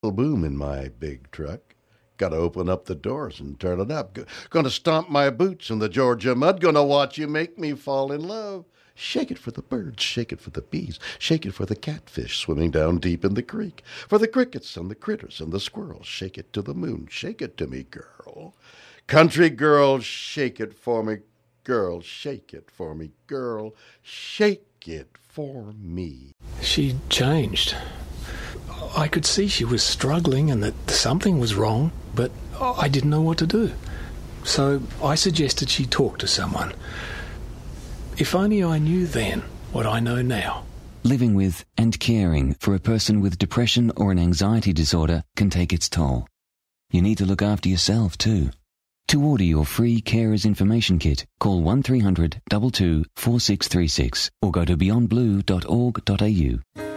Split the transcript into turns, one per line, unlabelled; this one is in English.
boom in my big truck. Gotta open up the doors and turn it up. Gonna stomp my boots in the Georgia mud. Gonna watch you make me fall in love. Shake it for the birds, shake it for the bees, shake it for the catfish swimming down deep in the creek, for the crickets and the critters and the squirrels. Shake it to the moon, shake it to me, girl. Country girl, shake it for me, girl. Shake it for me, girl. Shake it for me.
She changed. I could see she was struggling and that something was wrong, but I didn't know what to do. So I suggested she talk to someone. If only I knew then what I know now.
Living with and caring for a person with depression or an anxiety disorder can take its toll. You need to look after yourself too. To order your free Carers Information Kit, call 1300 22 4636 or go to beyondblue.org.au.